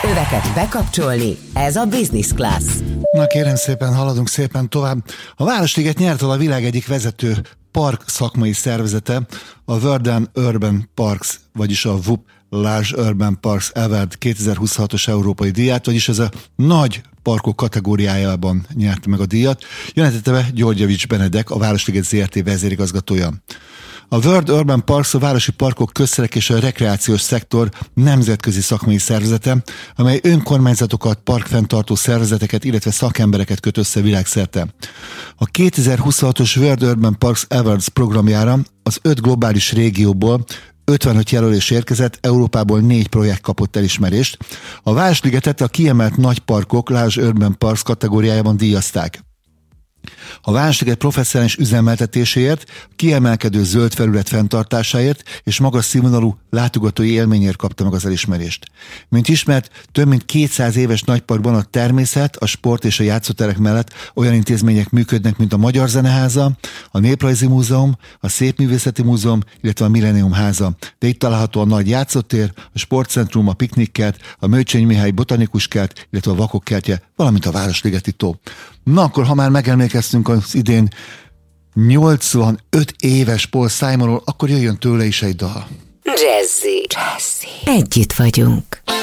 Öveket bekapcsolni, ez a Business Class. Na kérem szépen, haladunk szépen tovább. A Városliget nyert el a világ egyik vezető park szakmai szervezete, a World Urban Parks, vagyis a WUP Large Urban Parks Award 2026-os európai díját, vagyis ez a nagy parkok kategóriájában nyerte meg a díjat. Jelentette be Györgyevics Benedek, a Városliget ZRT vezérigazgatója. A World Urban Parks a városi parkok, közterek és a rekreációs szektor nemzetközi szakmai szervezete, amely önkormányzatokat, parkfenntartó szervezeteket, illetve szakembereket köt össze világszerte. A 2026-os World Urban Parks Awards programjára az 5 globális régióból 55 jelölés érkezett, Európából 4 projekt kapott elismerést. A Városligetet a kiemelt nagyparkok Large Urban Parks kategóriájában díjazták. A Városliget professzionális üzemeltetéséért, kiemelkedő zöld felület fenntartásáért és magas színvonalú látogatói élményért kapta meg az elismerést. Mint ismert, több mint 200 éves nagyparkban a természet, a sport és a játszóterek mellett olyan intézmények működnek, mint a Magyar Zeneháza, a Néprajzi Múzeum, a Szépművészeti Múzeum, illetve a Millennium Háza. De itt található a Nagy Játszótér, a Sportcentrum, a Piknikkert, a Mőcsényi Mihály Botanikus Kert, illetve a Vakok kertje, valamint a Városligeti tó. Na akkor, ha már megemlékeztünk az idén 85 éves Paul Simonról, akkor jöjjön tőle is egy dal. Jazzy. Együtt vagyunk.